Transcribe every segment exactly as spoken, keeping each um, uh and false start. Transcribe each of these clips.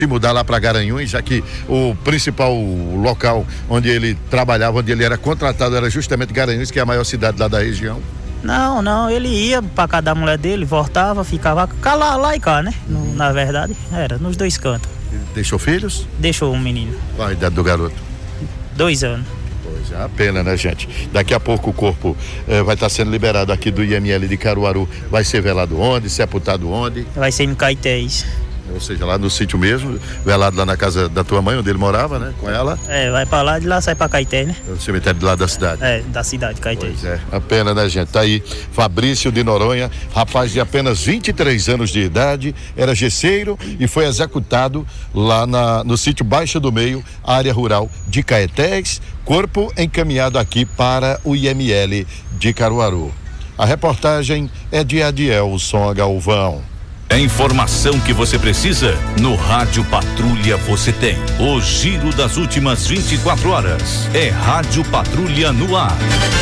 de mudar lá para Garanhuns, já que o principal local onde ele trabalhava, onde ele era contratado, era justamente Garanhuns, que é a maior cidade lá da região? Não, não, ele ia pra casa da mulher dele, voltava, ficava lá, lá e cá, né? No, na verdade, era nos dois cantos. Deixou filhos? Deixou um menino. Qual a idade do garoto? Dois anos. Pois é, uma pena, né, gente? Daqui a pouco o corpo eh, vai estar sendo liberado aqui do I M L de Caruaru. Vai ser velado onde? Sepultado onde? Vai ser em Caetés. Ou seja, lá no sítio mesmo, velado lá na casa da tua mãe, onde ele morava, né? Com ela. É, vai pra lá, de lá sai pra Caetés, né? É o cemitério de lá da cidade. É, da cidade, Caetés. Pois é, a pena, né, gente? Tá aí, Fabrício de Noronha, rapaz de apenas vinte e três anos de idade, era gesseiro e foi executado lá na, no sítio Baixa do Meio, área rural de Caetés, corpo encaminhado aqui para o I M L de Caruaru. A reportagem é de Adielson Galvão. A informação que você precisa, no Rádio Patrulha você tem. O giro das últimas vinte e quatro horas. É Rádio Patrulha no ar.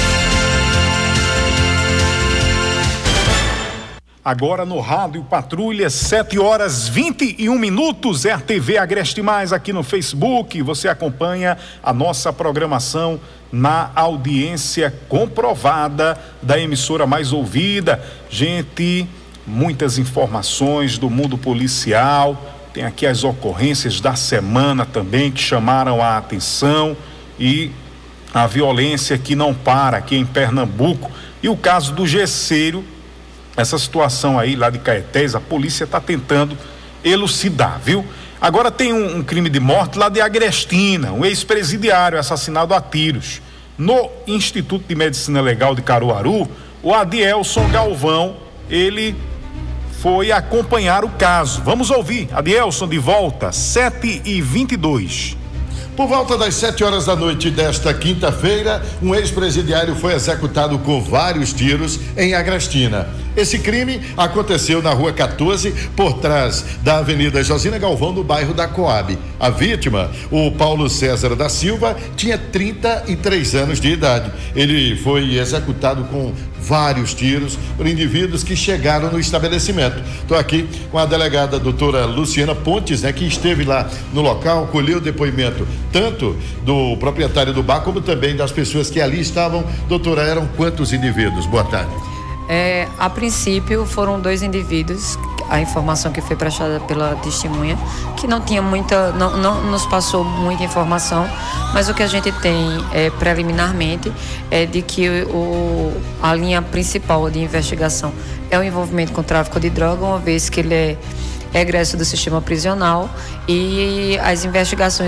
Agora no Rádio Patrulha, sete horas vinte e um minutos, R T V Agreste Mais aqui no Facebook. Você acompanha a nossa programação na audiência comprovada da emissora mais ouvida. Gente, muitas informações do mundo policial, tem aqui as ocorrências da semana também que chamaram a atenção e a violência que não para aqui em Pernambuco. E o caso do gesseiro, essa situação aí lá de Caetés, a polícia está tentando elucidar, viu? Agora tem um, um crime de morte lá de Agrestina, um ex-presidiário assassinado a tiros. No Instituto de Medicina Legal de Caruaru, o Adielson Galvão, ele foi acompanhar o caso. Vamos ouvir, Adielson, de volta, sete e vinte e dois. Por volta das sete horas da noite desta quinta-feira, um ex-presidiário foi executado com vários tiros em Agrestina. Esse crime aconteceu na rua quatorze, por trás da Avenida Josina Galvão, no bairro da Coab. A vítima, o Paulo César da Silva, tinha trinta e três anos de idade. Ele foi executado com vários tiros por indivíduos que chegaram no estabelecimento. Estou aqui com a delegada doutora Luciana Pontes, né, que esteve lá no local, colheu o depoimento tanto do proprietário do bar como também das pessoas que ali estavam. Doutora, eram quantos indivíduos? Boa tarde. É, a princípio foram dois indivíduos, a informação que foi prestada pela testemunha, que não tinha muita, não, não nos passou muita informação, mas o que a gente tem é, preliminarmente é de que o, a linha principal de investigação é o envolvimento com o tráfico de droga, uma vez que ele é egresso do sistema prisional, e as investigações